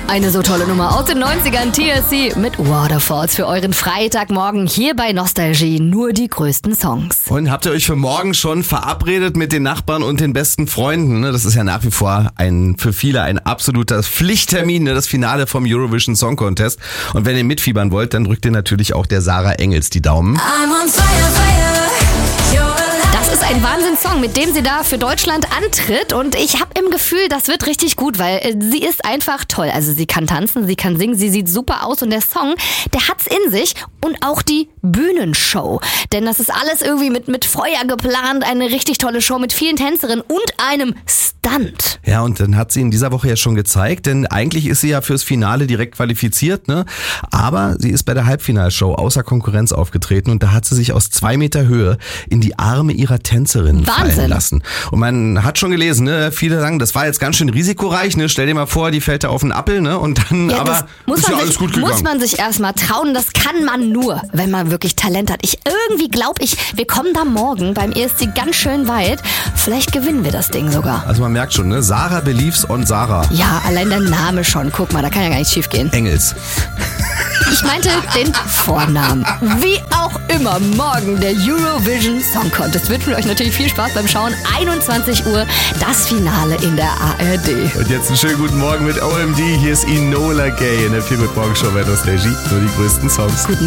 Eine so tolle Nummer aus den 90ern, TLC mit Waterfalls für euren Freitagmorgen hier bei Nostalgie. Nur die größten Songs. Und habt ihr euch für morgen schon verabredet mit den Nachbarn und den besten Freunden? Das ist ja nach wie vor für viele ein absoluter Pflichttermin, das Finale vom Eurovision Song Contest. Und wenn ihr mitfiebern wollt, dann drückt ihr natürlich auch der Sarah Engels die Daumen. I'm on fire, fire. Das ist ein Wahnsinnssong, mit dem sie da für Deutschland antritt und ich habe im Gefühl, das wird richtig gut, weil sie ist einfach toll. Also sie kann tanzen, sie kann singen, sie sieht super aus und der Song, der hat's in sich und auch die Bühnenshow. Denn das ist alles irgendwie mit Feuer geplant, eine richtig tolle Show mit vielen Tänzerinnen und einem Stunt. Ja, und dann hat sie in dieser Woche ja schon gezeigt, denn eigentlich ist sie ja fürs Finale direkt qualifiziert, ne? Aber sie ist bei der Halbfinalshow außer Konkurrenz aufgetreten und da hat sie sich aus 2 Meter Höhe in die Arme ihrer Tänzerin fallen lassen. Und man hat schon gelesen, ne? Viele sagen, das war jetzt ganz schön risikoreich, ne? Stell dir mal vor, die fällt da auf den Appel, ne? Und dann, ja, aber ist ja alles gut gegangen. Muss man sich erstmal trauen, das kann man nur, wenn man wirklich Talent hat. Irgendwie glaube ich, wir kommen da morgen beim ESC ganz schön weit. Vielleicht gewinnen wir das Ding sogar. Also man merkt schon, ne? Sarah believes on Sarah. Ja, allein der Name schon. Guck mal, da kann ja gar nichts schief gehen. Engels. Ich meinte den Vornamen. Wie auch immer, morgen der Eurovision Song Contest. Wünschen wir euch natürlich viel Spaß beim Schauen. 21 Uhr, das Finale in der ARD. Und jetzt einen schönen guten Morgen mit OMD. Hier ist Enola Gay in der 4 Morgen Show bei Nostalgie. Nur die größten Songs. Guten